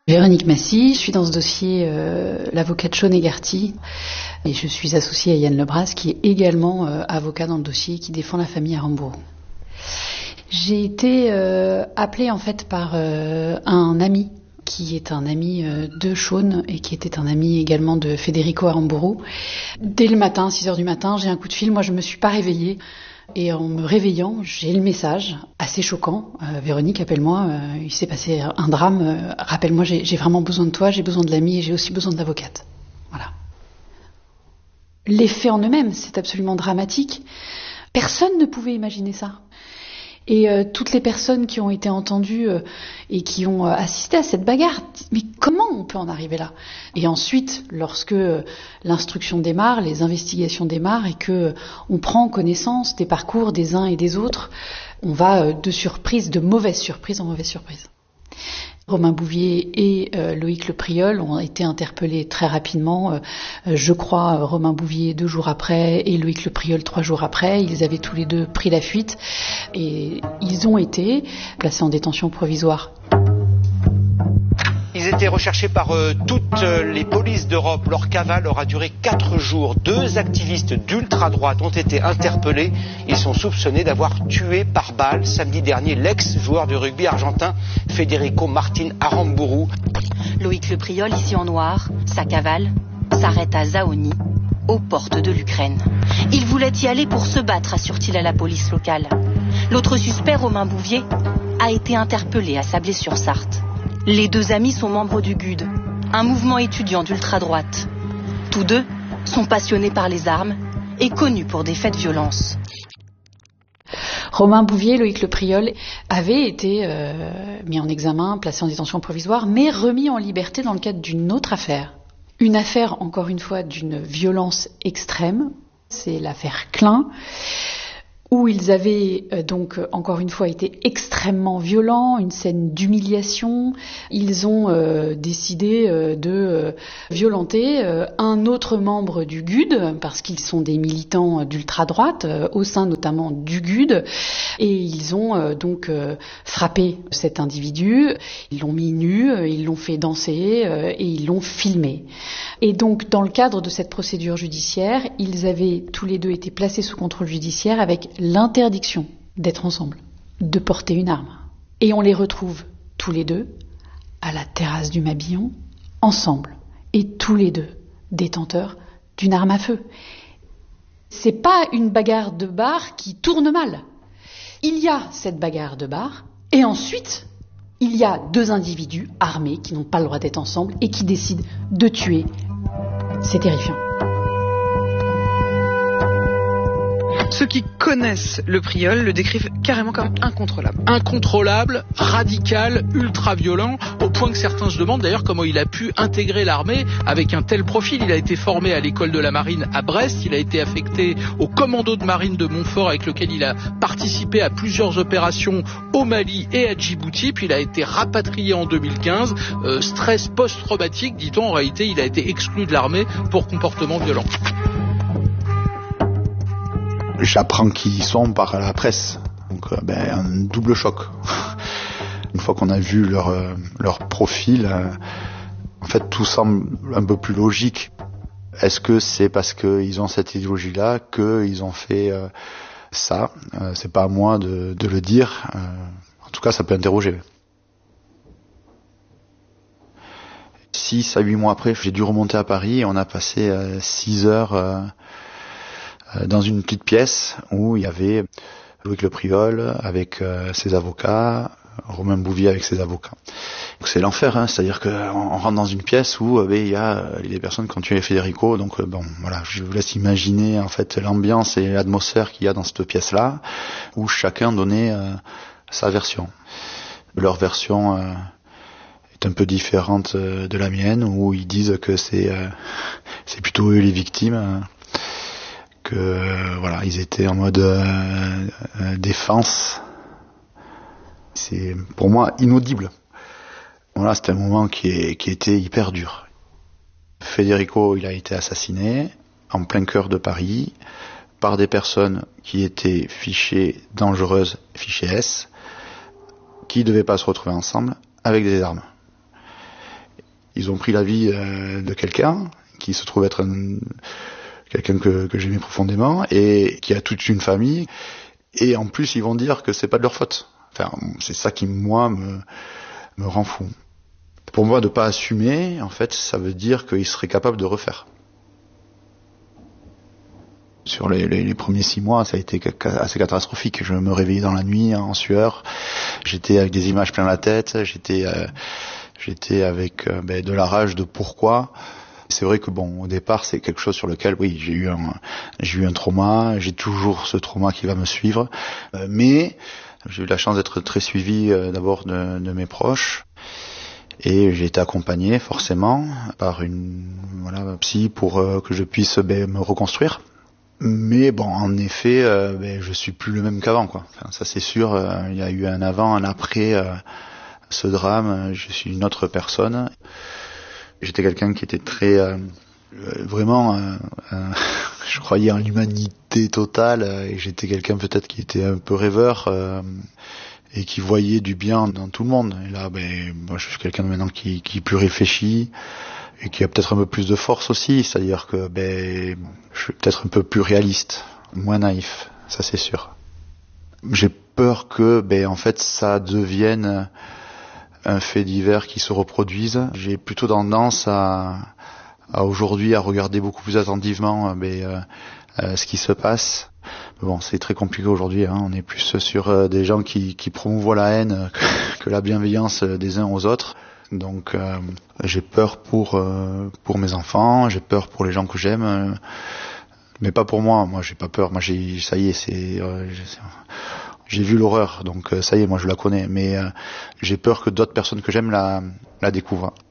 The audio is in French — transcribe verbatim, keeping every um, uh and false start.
Véronique Massy, je suis dans ce dossier euh, l'avocate Sean Egarty et je suis associée à Yann Lebras qui est également euh, avocat dans le dossier qui défend la famille Aramburu. J'ai été euh, appelée en fait par euh, un ami qui est un ami euh, de Sean et qui était un ami également de Federico Aramburu. Dès le matin, six heures du matin, j'ai un coup de fil, moi je ne me suis pas réveillée. Et en me réveillant, j'ai le message assez choquant. Euh, Véronique, appelle-moi, euh, il s'est passé un drame. Euh, rappelle-moi, j'ai, j'ai vraiment besoin de toi, j'ai besoin de l'ami et j'ai aussi besoin de l'avocate. Voilà. Les faits en eux-mêmes, c'est absolument dramatique. Personne ne pouvait imaginer ça. Et euh, toutes les personnes qui ont été entendues euh, et qui ont euh, assisté à cette bagarre, mais comment on peut en arriver là? Et ensuite, lorsque euh, l'instruction démarre, les investigations démarrent et que euh, on prend connaissance des parcours des uns et des autres, on va euh, de surprise, de mauvaise surprise en mauvaise surprise. Romain Bouvier et euh, Loïc Le Priol ont été interpellés très rapidement. Euh, je crois Romain Bouvier deux jours après et Loïc Le Priol trois jours après. Ils avaient tous les deux pris la fuite et ils ont été placés en détention provisoire. Ils étaient recherchés par euh, toutes les polices d'Europe. Leur cavale aura duré quatre jours. Deux activistes d'ultra-droite ont été interpellés. Ils sont soupçonnés d'avoir tué par balle samedi dernier l'ex-joueur de rugby argentin Federico Martin Aramburu. Loïc Le Priol, ici en noir, sa cavale s'arrête à Zaoni, aux portes de l'Ukraine. Il voulait y aller pour se battre, assure-t-il à la police locale. L'autre suspect, Romain Bouvier, a été interpellé à Sablé-sur-Sarthe. Les deux amis sont membres du G U D, un mouvement étudiant d'ultra-droite. Tous deux sont passionnés par les armes et connus pour des faits de violence. Romain Bouvier, Loïc Le Priol avaient été euh, mis en examen, placés en détention provisoire, mais remis en liberté dans le cadre d'une autre affaire. Une affaire, encore une fois, d'une violence extrême. C'est l'affaire Klein, où ils avaient euh, donc encore une fois été extrêmement violents, une scène d'humiliation. Ils ont euh, décidé euh, de euh, violenter euh, un autre membre du G U D, parce qu'ils sont des militants d'ultra-droite, euh, au sein notamment du G U D, et ils ont euh, donc euh, frappé cet individu, ils l'ont mis nu, euh, ils l'ont fait danser euh, et ils l'ont filmé. Et donc dans le cadre de cette procédure judiciaire, ils avaient tous les deux été placés sous contrôle judiciaire avec l'interdiction d'être ensemble, de porter une arme. Et on les retrouve tous les deux à la terrasse du Mabillon, ensemble, et tous les deux détenteurs d'une arme à feu. C'est pas une bagarre de bar qui tourne mal. Il y a cette bagarre de bar, et ensuite, il y a deux individus armés qui n'ont pas le droit d'être ensemble et qui décident de tuer. C'est terrifiant. Ceux qui connaissent le Priol le décrivent carrément comme incontrôlable. Incontrôlable, radical, ultra-violent, au point que certains se demandent d'ailleurs comment il a pu intégrer l'armée avec un tel profil. Il a été formé à l'école de la marine à Brest, il a été affecté au commando de marine de Montfort avec lequel il a participé à plusieurs opérations au Mali et à Djibouti, puis il a été rapatrié en deux mille quinze. Euh, stress post-traumatique, dit-on, en réalité il a été exclu de l'armée pour comportement violent. J'apprends qui ils sont par la presse, donc euh, ben, un double choc. Une fois qu'on a vu leur, euh, leur profil, euh, en fait tout semble un peu plus logique. Est-ce que c'est parce qu'ils ont cette idéologie-là qu'ils ont fait euh, ça? euh, C'est pas à moi de, de le dire. Euh, en tout cas, ça peut interroger. Six à huit mois après, j'ai dû remonter à Paris et on a passé euh, six heures... Euh, dans une petite pièce où il y avait Loïc Le Priol avec euh, ses avocats, Romain Bouvier avec ses avocats. Donc c'est l'enfer, hein, c'est-à-dire qu'on on rentre dans une pièce où euh, il y a euh, les personnes qui ont tué Federico, donc euh, bon voilà, je vous laisse imaginer en fait l'ambiance et l'atmosphère qu'il y a dans cette pièce-là, où chacun donnait euh, sa version. Leur version euh, est un peu différente euh, de la mienne, où ils disent que c'est euh, c'est plutôt eux les victimes. Euh, que euh, voilà, ils étaient en mode euh, euh, défense. C'est pour moi inaudible. Voilà, c'était un moment qui, est, qui était hyper dur. Federico, il a été assassiné en plein cœur de Paris par des personnes qui étaient fichées dangereuses, fichées S, qui ne devaient pas se retrouver ensemble avec des armes. Ils ont pris la vie euh, de quelqu'un qui se trouve être un, quelqu'un que, que j'aimais profondément et qui a toute une famille. Et en plus, ils vont dire que c'est pas de leur faute. Enfin, c'est ça qui, moi, me, me rend fou. Pour moi, de pas assumer, en fait, ça veut dire qu'ils seraient capables de refaire. Sur les, les, les premiers six mois, ça a été assez catastrophique. Je me réveillais dans la nuit en sueur. J'étais avec des images plein la tête. J'étais, euh, j'étais avec euh, ben, de la rage de pourquoi. C'est vrai que bon, au départ, c'est quelque chose sur lequel, oui, j'ai eu un, j'ai eu un trauma. J'ai toujours ce trauma qui va me suivre. Euh, mais j'ai eu la chance d'être très suivi euh, d'abord de, de mes proches. Et j'ai été accompagné forcément par une voilà psy pour euh, que je puisse ben, me reconstruire. Mais bon, en effet, euh, ben, je suis plus le même qu'avant, quoi. Enfin, ça c'est sûr. Euh, il y a eu un avant, un après euh, ce drame. Je suis une autre personne. J'étais quelqu'un qui était très, euh, vraiment, euh, euh, je croyais en l'humanité totale. Et j'étais quelqu'un peut-être qui était un peu rêveur euh, et qui voyait du bien dans tout le monde. Et là, ben, moi, je suis quelqu'un maintenant qui, qui plus réfléchit. Et qui a peut-être un peu plus de force aussi, c'est-à-dire que ben, je suis peut-être un peu plus réaliste, moins naïf, ça c'est sûr. J'ai peur que ben, en fait, ça devienne un fait divers qui se reproduise. J'ai plutôt tendance à, à aujourd'hui à regarder beaucoup plus attentivement ben, euh, euh, ce qui se passe. Mais bon, c'est très compliqué aujourd'hui, hein. On est plus sur euh, des gens qui, qui promouvoient la haine que, que la bienveillance des uns aux autres. Donc euh, j'ai peur pour euh, pour mes enfants, j'ai peur pour les gens que j'aime, euh, mais pas pour moi. Moi j'ai pas peur. Moi j'ai ça y est, c'est euh, j'ai vu l'horreur, donc euh, ça y est, moi je la connais. Mais euh, j'ai peur que d'autres personnes que j'aime la la découvrent.